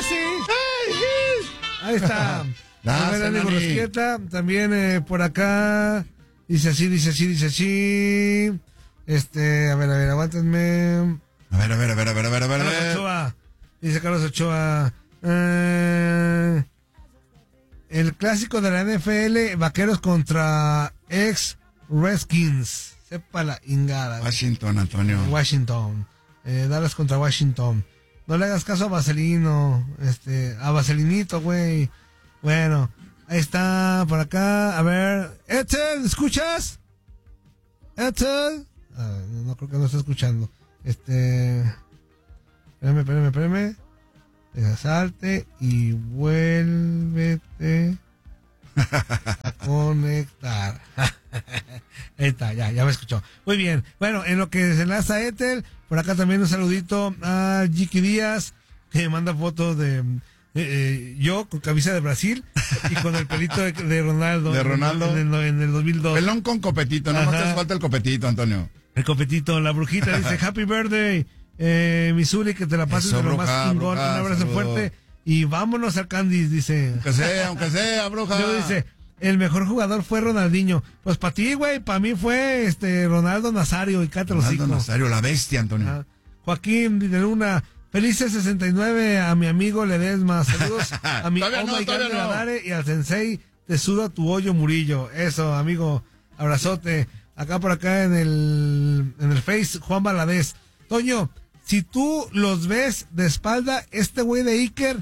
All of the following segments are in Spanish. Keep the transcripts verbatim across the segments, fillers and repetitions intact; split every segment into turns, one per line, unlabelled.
sí. Ahí está.
Gracias,
Dani Borrasqueta. También eh, por acá. Dice así, dice así, dice así. Este, a ver, a ver, aguántenme.
A ver, a ver, a ver, a ver, a ver, a ver.
Carlos Ochoa. Dice Carlos Ochoa. Eh, el clásico de la N F L, Vaqueros contra ex Redskins. Sepa la ingada.
Washington, Antonio.
Washington. Eh, Dallas contra Washington. No le hagas caso a Vaselino. Este, a Vaselinito, güey. Bueno, ahí está, por acá. A ver, Ethel, ¿escuchas? Ethel. Ah, no, no creo que no esté escuchando. Este. Espérame, espérame, espérame. Deja salte y vuélvete a conectar. Ahí está, ya, ya me escuchó. Muy bien. Bueno, en lo que se enlaza Ethel, por acá también un saludito a Jiki Díaz, que me manda fotos de eh, eh, yo con camisa de Brasil y con el pelito de, de Ronaldo.
De Ronaldo.
En el, en el dos mil dos.
Pelón con copetito, no más te hace falta el copetito, Antonio.
El copetito, la brujita dice Happy Birthday, eh, Missouri, que te la pases
Eso,
de lo
bruja,
más chingón.
bruja,
Un abrazo
saludos.
fuerte y vámonos al Candice, dice.
Aunque sea, aunque sea, bruja.
Luego dice, el mejor jugador fue Ronaldinho. Pues para ti, güey, para mí fue este Ronaldo Nazario y Cállate los
Ronaldo
hocico.
Nazario, la bestia, Antonio.
Ah, Joaquín de Luna, felices sesenta y nueve a mi amigo Ledesma. Saludos a mi
Todavía
Oh
no,
My God
todavía
de
no.
Adare y al Sensei te suda tu hoyo Murillo. Eso, amigo, abrazote. Acá por acá en el en el Face, Juan Valadez. Toño, si tú los ves de espalda, este güey de Iker,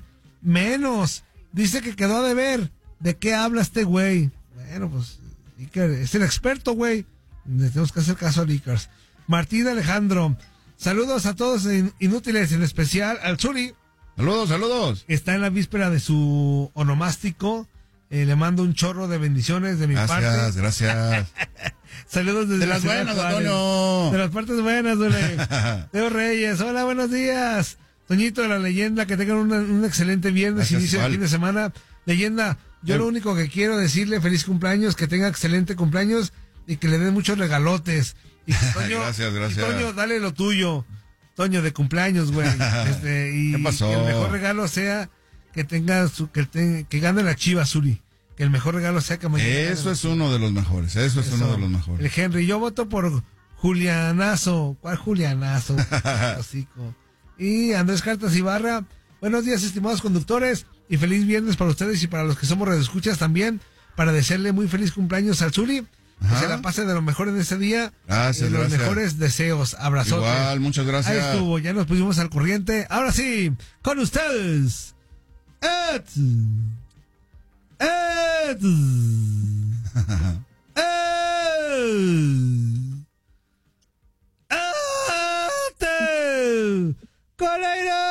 menos. Dice que quedó a deber. ¿De qué habla este güey? Bueno, pues Iker es el experto, güey. Le tenemos que hacer caso a Iker. Martín Alejandro, saludos a todos in- inútiles, en especial al Zuri.
Saludos, saludos.
Está en la víspera de su onomástico. Eh, le mando un chorro de bendiciones de mi
Gracias,
parte.
gracias.
Saludos desde
De las
Ciudad
buenas,
Juárez.
Antonio.
De las partes buenas, güey. Teo Reyes, hola, buenos días. Toñito de la leyenda, que tengan una- un excelente viernes,
Gracias,
inicio
igual.
de fin de semana. Leyenda, yo
Eh.
lo único que quiero decirle, feliz cumpleaños, que tenga excelente cumpleaños y que le den muchos regalotes. Y que, Toño,
Gracias, gracias.
y Toño, dale lo tuyo. Toño, de cumpleaños, güey. Este, y
¿Qué pasó?
que el mejor regalo sea que tenga su, que, te- que gane la Chiva, Zuri. Que el mejor regalo sea que mañana
Eso
gane.
es uno de los mejores, eso es
Eso.
uno de los
El
mejores.
Henry, yo voto por Julianazo. ¿Cuál Julianazo? Hocico. Y Andrés Cartas Ibarra. Buenos días, estimados conductores, y feliz viernes para ustedes y para los que somos radioescuchas también, para desearle muy feliz cumpleaños al Zuri. Que
Ajá.
se la pase de lo mejor en ese día.
Gracias,
Y los
gracias.
mejores deseos. Abrazotes.
Igual, muchas gracias.
Ahí estuvo, ya nos pusimos al corriente. Ahora sí, con ustedes. Ed. Ed. Ed. Ed. Coleiro.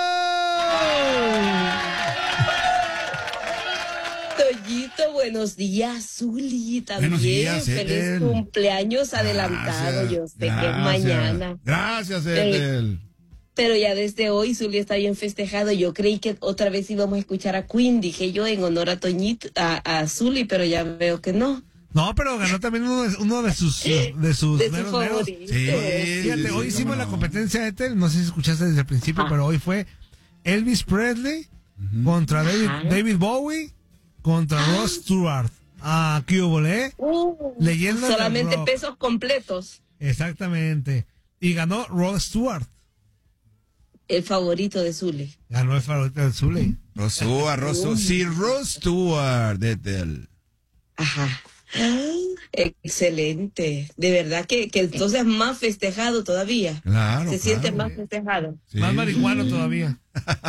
Toñito, buenos días, Zuli, también.
Buenos días,
feliz
Ethel.
cumpleaños adelantado.
Gracias,
Yo sé que es
gracias.
mañana.
Gracias,
Pero-
Ethel.
Pero ya desde hoy Zuli está bien festejado. Yo creí que otra vez íbamos a escuchar a Queen, dije yo, en honor a Toñito, a, a Zuli, pero ya veo que no.
No, pero ganó también uno de, uno de sus de sus
De sus
meros meros.
favoritos.
Sí,
Fíjate,
sí,
hoy
sí,
hicimos
cómo
la
no.
competencia de Ethel, no sé si escuchaste desde el principio,
Ajá.
pero hoy fue Elvis Presley contra David,
Ajá.
David Bowie contra Ross Stewart. Ah, ¿qué hubo, eh?
Uh,
Leyendas del
solamente
rock.
pesos completos.
Exactamente. Y ganó Ross Stewart.
El favorito de Zuli.
Ganó el favorito del Zule.
Rosúa, Rosúa. Sí, Ross Stewart, Ethel.
Ajá. Excelente. De verdad que, que entonces más festejado todavía.
Claro,
Se siente
claro.
más festejado.
Sí.
Más marihuano todavía.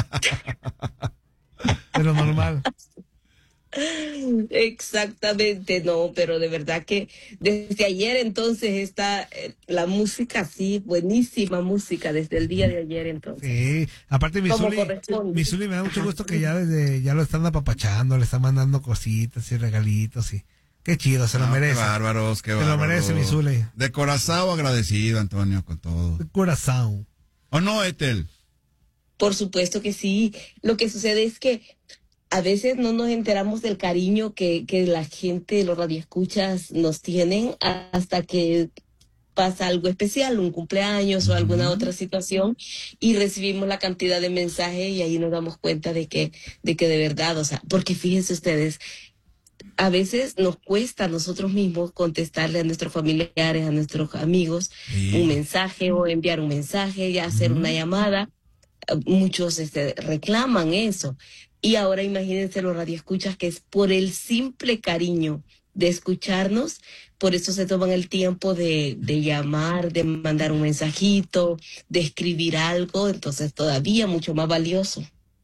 De lo normal.
Exactamente, no, pero de verdad que desde ayer entonces está eh, la música, sí, buenísima música desde el día de ayer entonces.
Sí, aparte mi
Como
Zuli,
corresponde.
mi Zuli me da mucho
Ajá.
gusto que ya desde, ya lo están apapachando, le están mandando cositas y regalitos y qué chido, se lo
No,
merece.
Qué bárbaros, qué
Se lo
bárbaros.
merece, mi Zule.
De corazón agradecido, Antonio, con todo.
Corazón.
¿O no, Ethel?
Por supuesto que sí. Lo que sucede es que a veces no nos enteramos del cariño que, que la gente, los radioescuchas nos tienen hasta que pasa algo especial, un cumpleaños o alguna otra situación, y recibimos la cantidad de mensajes y ahí nos damos cuenta de que, de que de verdad, o sea, porque fíjense ustedes, a veces nos cuesta a nosotros mismos contestarle a nuestros familiares, a nuestros amigos,
Sí.
un mensaje o enviar un mensaje, ya hacer una llamada. Muchos este, reclaman eso. Y ahora imagínense los radioescuchas que es por el simple cariño de escucharnos, por eso se toman el tiempo de, de llamar, de mandar un mensajito, de escribir algo, entonces todavía mucho más valioso.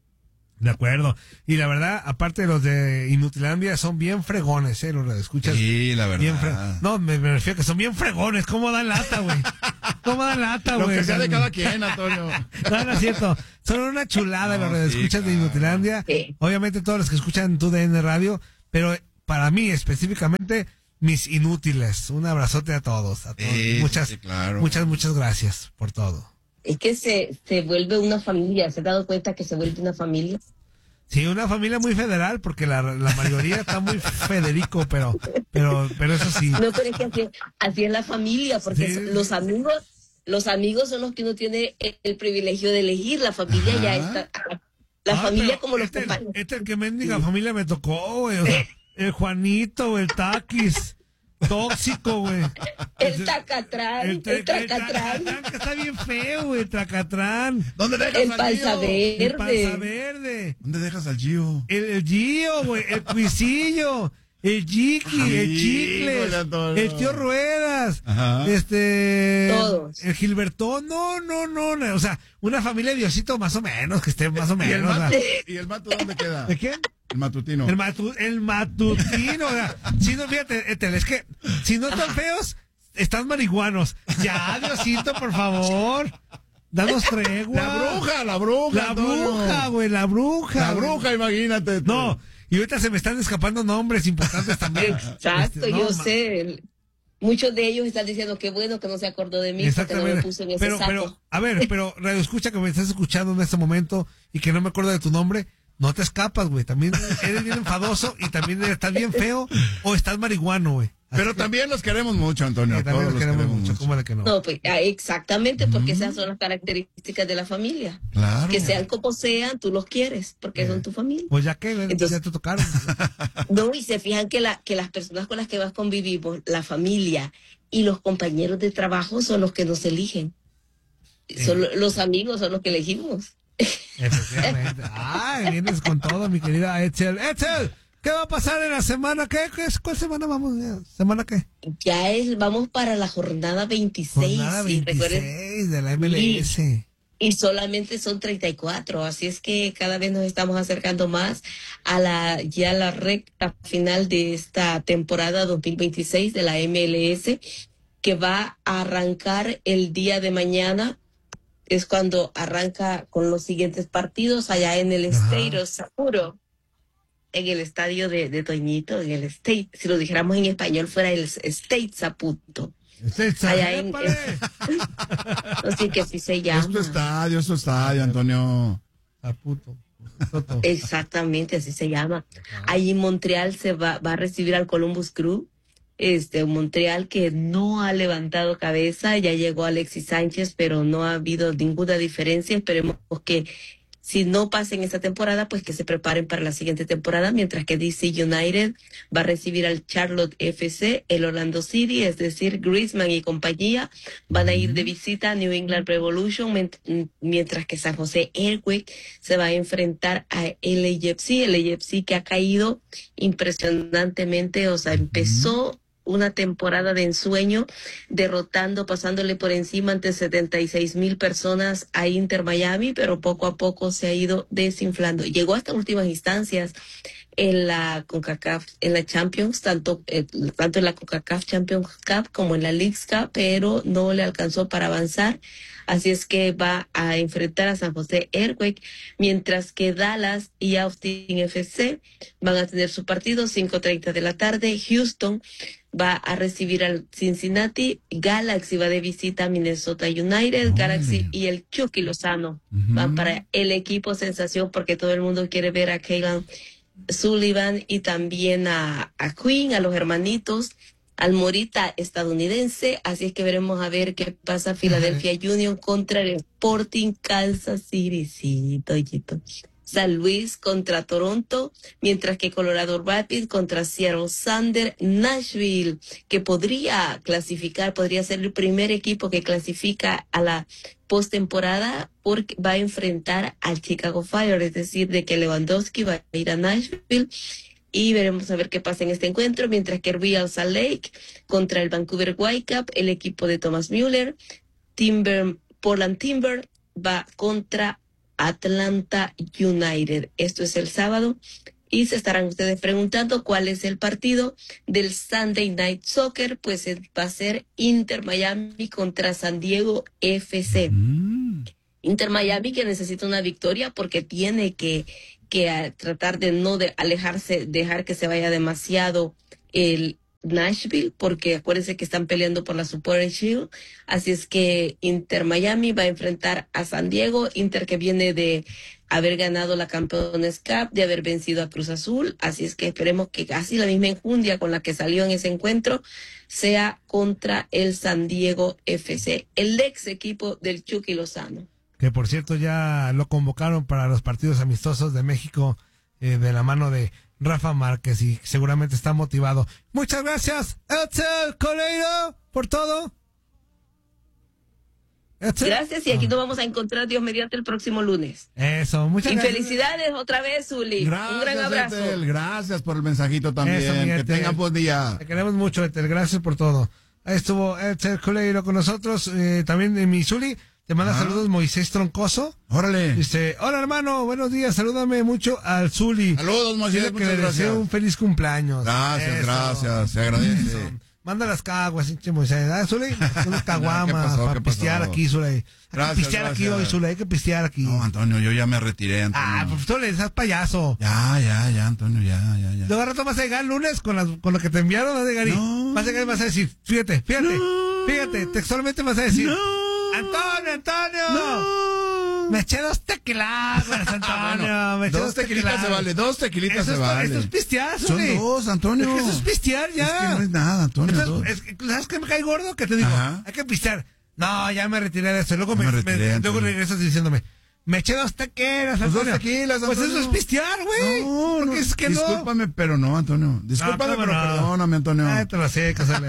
De acuerdo. Y la verdad, aparte de los de Inutilandia, son bien fregones, ¿eh? Los escuchas.
Sí, la verdad.
Bien fre- no, me, me refiero a que son bien fregones. ¿Cómo dan lata, güey? ¿Cómo dan lata,
Lo
güey?
que sea de cada quien, Antonio.
No, no es cierto. Son una chulada
No,
los
sí,
escuchas de
claro.
Inutilandia.
Sí.
Obviamente todos los que escuchan tu D N Radio, pero para mí específicamente, mis inútiles. Un abrazote a todos. A todos.
Sí,
muchas,
sí, claro.
muchas, muchas gracias por todo.
Es que se, se vuelve una familia, ¿se ha dado cuenta que se vuelve una familia?
Sí, una familia muy federal, porque la, la mayoría está muy Federico, pero, pero, pero eso sí.
No, pero es que así, así es la familia, porque
Sí.
son- los amigos, los amigos son los que uno tiene el, el privilegio de elegir, la familia
Ajá.
ya está, la
Ah,
familia
pero
como los
este,
compañeros.
este el que mendiga familia me tocó, güey. O sea, el Juanito, el Taquis, tóxico, güey.
El tacatrán, el,
tra-
tracatrán,
Tracatrán, que está bien feo, güey, el Tracatrán.
¿Dónde dejas
el
al
panza
Gio?
El panza
verde.
verde.
¿Dónde dejas al Gio?
El, el Gio, güey, el Cuisillo, el Jiki,
Ay,
el Chicles,
híjole, Antonio.
el Tío Ruedas,
Ajá.
este,
Todos.
el Gilbertón, no, no, no, no, o sea, una familia de Diosito más o menos, que esté más o
¿Y el,
menos. o sea.
mato, ¿Y el mato dónde queda?
¿De quién?
El matutino.
El, matu- el matutino, o sea, si no, fíjate, Etel, es que si no están feos, están marihuanos. Ya, Diosito, por favor, danos tregua.
La bruja, la bruja.
La
Antonio.
bruja, güey, la bruja.
La
güey.
bruja, imagínate. tú.
No, y ahorita se me están escapando nombres importantes también.
Exacto,
Este, no,
yo
ma-
sé. el- Muchos de ellos están diciendo qué bueno que no se acordó de mí porque no me
Exactamente.
puse en ese
Pero,
saco.
pero, a ver, pero radio escucha que me estás escuchando en este momento y que no me acuerdo de tu nombre, no te escapas, güey. También eres bien enfadoso y también estás bien feo o estás marihuano, güey. Así
Pero
que-
también los queremos mucho, Antonio.
que también
Todos
los
los
queremos mucho, ¿cómo de que no?
No, pues ah, exactamente, porque esas son las características de la familia.
Claro.
Que sean como sean, tú los quieres, porque son tu familia.
Pues ya que, güey,
Entonces-
ya te tocaron.
No, y se fijan que, la, que las personas con las que más convivimos, la familia y los compañeros de trabajo son los que nos eligen. Son lo- los amigos son los que elegimos.
Efectivamente. Ah, vienes con todo, mi querida Etzel. Etzel, ¿qué va a pasar en la semana? ¿Qué? ¿Qué es? ¿Cuál semana vamos? ¿Semana qué?
Ya es, vamos para la jornada veintiséis.
Jornada
y recuerden,
veintiséis de la M L S.
y solamente son treinta y cuatro, así es que cada vez nos estamos acercando más a la ya la recta final de esta temporada dos mil veintiséis de la M L S, que va a arrancar el día de mañana. Es cuando arranca con los siguientes partidos allá en el
Ajá.
State of Sapporo, en el estadio de, de Toñito, en el State, si lo dijéramos en español fuera el State Saputo.
Etzel,
Allá en-
épale.
Así que así se
Es tu
llama.
estadio, es tu estadio, Antonio.
Ah, puto. Toto.
Exactamente, así se llama. Ahí en Montreal se va, va a recibir al Columbus Crew. Este, Montreal que no ha levantado cabeza, ya llegó Alexis Sánchez, pero no ha habido ninguna diferencia. Esperemos que si no pasen esta temporada, pues que se preparen para la siguiente temporada, mientras que D C United va a recibir al Charlotte F C, el Orlando City, es decir, Griezmann y compañía, van a ir de visita a New England Revolution, mient- mientras que San José Earthquake se va a enfrentar a L A F C, L A F C que ha caído impresionantemente, o sea, empezó una temporada de ensueño, derrotando, pasándole por encima ante setenta y seis mil personas a Inter Miami, pero poco a poco se ha ido desinflando. Llegó hasta últimas instancias en la CONCACAF, en la Champions, tanto, eh, tanto en la CONCACAF Champions Cup como en la Leagues Cup, pero no le alcanzó para avanzar. Así es que va a enfrentar a San José Earthquake, mientras que Dallas y Austin F C van a tener su partido cinco treinta de la tarde. Houston va a recibir al Cincinnati, Galaxy va de visita a Minnesota United, Galaxy y el Chucky Lozano van para el equipo sensación, porque todo el mundo quiere ver a Kaylan Sullivan y también a, a Quinn, a los hermanitos, al Morita estadounidense, así es que veremos a ver qué pasa Philadelphia Union contra el Sporting Kansas City, sí, Toyito. San Luis contra Toronto, mientras que Colorado Rapids contra Seattle Thunder, Nashville, que podría clasificar, podría ser el primer equipo que clasifica a la postemporada porque va a enfrentar al Chicago Fire, es decir, de que Lewandowski va a ir a Nashville. Y veremos a ver qué pasa en este encuentro, mientras que Real Salt Lake contra el Vancouver Whitecaps, el equipo de Thomas Müller, Timber, Portland Timber va contra Atlanta United. Esto es el sábado y se estarán ustedes preguntando cuál es el partido del Sunday Night Soccer. Pues va a ser Inter Miami contra San Diego F C. Mm. Inter Miami que necesita una victoria porque tiene que, que a, tratar de no de alejarse, dejar que se vaya demasiado el Nashville, porque acuérdense que están peleando por la Supporter Shield, así es que Inter Miami va a enfrentar a San Diego, Inter que viene de haber ganado la Campeones Cup, de haber vencido a Cruz Azul, así es que esperemos que casi la misma enjundia con la que salió en ese encuentro sea contra el San Diego F C, el ex equipo del Chucky Lozano.
Que por cierto ya lo convocaron para los partidos amistosos de México eh, de la mano de Rafa Márquez y seguramente está motivado. Muchas gracias, Etzel Coleiro, por todo.
Etzel. Gracias y aquí nos vamos a encontrar Dios mediante el próximo lunes.
Eso, muchas
y
gracias.
Y felicidades otra vez, Zuli.
Gracias,
un gran abrazo.
Etzel, gracias por el mensajito también.
Eso,
que tengan buen día.
Te queremos mucho, Etzel, gracias por todo. Ahí estuvo Etzel Coleiro con nosotros, eh, también en mi Zuli. Te manda Ajá. saludos Moisés Troncoso.
Órale.
Dice, hola hermano, buenos días, salúdame mucho al Zuli.
Saludos Moisés,
que le deseo un feliz cumpleaños.
Gracias,
Eso.
gracias, se agradece. Eso.
Manda las caguas, hinche Moisés. Ah, Zuli, unas caguamas para pistear aquí, Zuli. Hay
gracias,
que pistear
gracias.
aquí hoy, Zuli, hay que pistear aquí.
No, Antonio, yo ya me retiré, Antonio.
Ah, pues Zuli, estás payaso.
Ya, ya, ya, Antonio, ya, ya, ya.
Luego al rato vas a llegar el lunes con, las, con lo que te enviaron, vas a llegar y
no.
vas a llegar y vas a decir, fíjate, fíjate, no. fíjate, textualmente vas a decir, no. Antonio, Antonio.
No.
Me eché dos tequilas, Antonio.
Bueno,
me eché
dos, dos tequilitas se vale, dos tequilitas
eso
se
es,
vale.
Esto es pistear,
Son
Zuli.
dos, Antonio.
Es que eso es pistear ya.
Es que no es nada, Antonio.
Entonces, es, ¿sabes qué me cae gordo? Que te digo,
Ajá.
hay que pistear. No, ya me retiré de eso. Y luego,
no
me,
me retiré,
me, luego regresas diciéndome, me eché dos tequilas,
pues
Antonio.
dos tequilas, Antonio.
Pues eso es pistear, güey.
No, no,
es que
discúlpame,
no.
pero no, Antonio. Discúlpame,
no,
pero
no.
perdóname, Antonio.
Ay, te lo sé, Casale.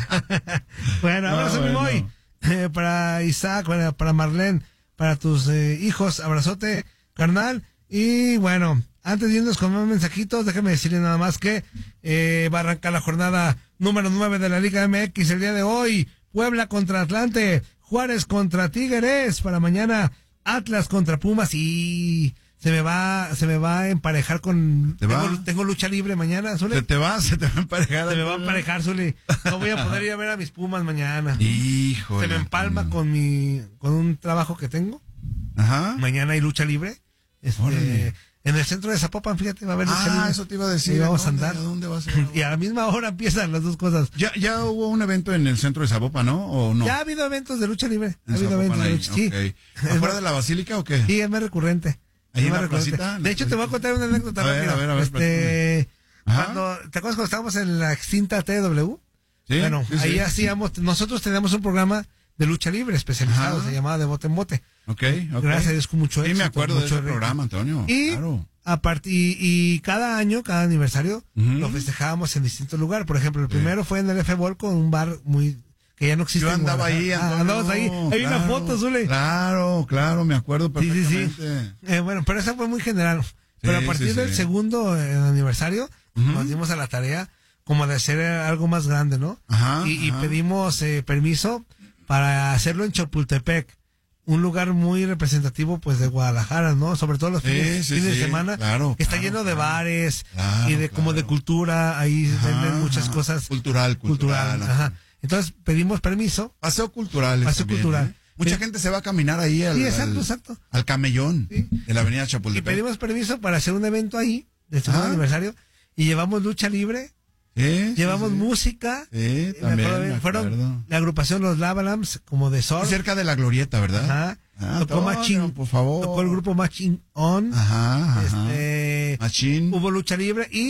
Bueno, abrazo,
no,
mi
bueno.
Moy. Eh, para Isaac, para, para Marlene, para tus eh, hijos, abrazote, carnal. Y bueno, antes de irnos con más mensajitos, déjame decirle nada más que eh, va a arrancar la jornada número nueve de la Liga M X el día de hoy. Puebla contra Atlante, Juárez contra Tigres, para mañana Atlas contra Pumas y se me va, se me va a emparejar con,
¿Te
tengo,
va?
tengo lucha libre mañana, Zuli.
Se te va, se te va a emparejar.
Se me va a emparejar, Zuli. No voy a poder ir a ver a mis Pumas mañana.
Híjole.
Se me empalma
Antonio.
con mi, con un trabajo que tengo.
Ajá.
Mañana hay lucha libre. Este, en el centro de Zapopan, fíjate, va a haber lucha
Ah,
libre.
eso te iba a decir.
Y vamos
¿A dónde,
a andar.
¿A dónde vas a ir?
Y a la misma hora empiezan las dos cosas.
Ya, ya hubo un evento en el centro de Zapopan, ¿no? ¿O no?
Ya ha habido eventos de lucha libre. Ha
En
habido
Zapopan
eventos de
ahí,
lucha, sí.
okay.
Es
¿Afuera
más-
de la basílica o qué?
Sí, es más recurrente.
Ahí
Es
en
más
la
recurrente.
placita, en
De
la
hecho, te voy a contar una anécdota
A ver,
rápida.
a ver, a ver,
Este,
Ajá.
cuando, ¿te acuerdas cuando estábamos en la extinta T W?
Sí,
Bueno,
sí,
ahí
sí.
hacíamos, nosotros teníamos un programa de lucha libre especializado,
Ajá.
se llamaba De Bote en Bote.
Ok, ok.
Gracias a Dios con mucho
Sí,
éxito.
me acuerdo de
mucho
ese
éxito.
programa, Antonio.
Y,
Claro.
a part- y, y cada año, cada aniversario,
Ujú.
lo festejábamos en distintos lugares. Por ejemplo, el
Sí.
primero fue en el F Ball con un bar muy que ya no existe.
Yo
en
andaba
Guadalajara.
ahí,
Ah,
Antonio.
andabas ahí. Hay una
Claro,
foto, Zule.
Claro, claro, me acuerdo
Sí, sí,
perfectamente.
sí. Eh, bueno, pero esa fue muy general. Pero a
Sí,
partir
sí,
del
sí.
segundo eh, aniversario,
Ujú.
nos dimos a la tarea como de hacer algo más grande, ¿no?
Ajá,
y, y
ajá.
pedimos eh, permiso para hacerlo en Chapultepec, un lugar muy representativo pues de Guadalajara, ¿no? Sobre todo los
Sí,
fines,
sí,
fines
sí,
de semana,
claro,
que está
claro,
lleno de
claro.
bares
Claro,
y de como de
claro.
cultura, ahí
Ajá,
venden muchas
ajá.
cosas
Cultural, cultural.
ajá. Entonces pedimos permiso.
Paseo cultural.
Paseo
también,
cultural.
¿eh? Mucha
Sí.
gente se va a caminar ahí al,
Sí, exacto,
al,
exacto.
al camellón
Sí.
de la avenida
Y
Chapultepec.
pedimos permiso para hacer un evento ahí, del segundo
Ah.
aniversario, y llevamos lucha libre,
Sí,
llevamos
sí, sí.
música.
Sí,
me
también,
acuerdo bien,
me
fueron
acuerdo.
la agrupación Los Lavalams, como de surf.
Cerca de la glorieta, ¿verdad?
Ajá.
Ah,
Tocó
Antonio,
Machín,
por favor.
tocó el grupo Machín On.
Ajá, ajá.
Este,
Machín.
hubo lucha libre y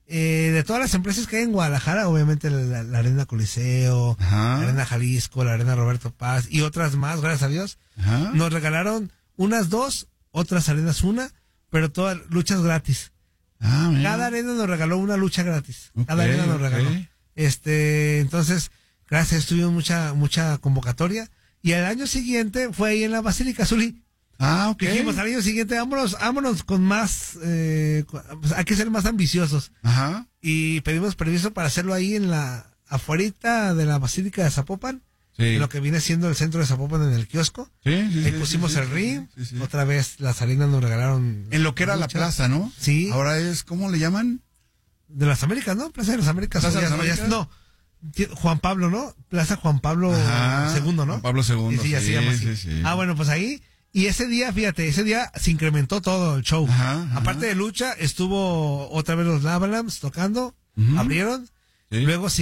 eh, de todas las empresas que hay en Guadalajara, obviamente la, la Arena Coliseo,
Ajá.
la Arena Jalisco, la Arena Roberto Paz y otras más, gracias a Dios,
Ajá.
nos regalaron unas dos, otras arenas una, pero todas luchas gratis.
Ah, mira.
Cada arena nos regaló una lucha gratis.
Ok,
Cada arena nos
ok.
regaló. Este, entonces, gracias, tuvimos mucha, mucha convocatoria. Y el año siguiente fue ahí en la Basílica Zulí.
Ah, ok.
Dijimos al año siguiente, vámonos, vámonos con más, eh, con- pues hay que ser más ambiciosos.
Ajá.
Y pedimos permiso para hacerlo ahí en la, afuerita de la Basílica de Zapopan,
Sí.
en lo que viene siendo el centro de Zapopan en el kiosco.
Sí, sí,
Ahí
sí,
pusimos
sí,
el
sí,
ring,
sí, sí.
otra vez las arenas nos regalaron.
En lo que era la
lucha.
plaza, ¿no?
Sí.
Ahora es, ¿cómo le llaman?
De las Américas, ¿no? Plaza de las Américas.
¿Plaza de
o
las
ya- o ya-
Américas?
No, Ti- Juan Pablo, ¿no? Plaza Juan Pablo
Ajá,
segundo, ¿no?
Juan Pablo segundo,
Sí, sí, ya se
sí,
llama así.
sí, sí.
Ah, bueno, pues ahí. Y ese día, fíjate, ese día se incrementó todo el show.
Ajá, ajá.
Aparte de lucha, estuvo otra vez los Lavalamps tocando,
Ujú.
abrieron,
Sí.
luego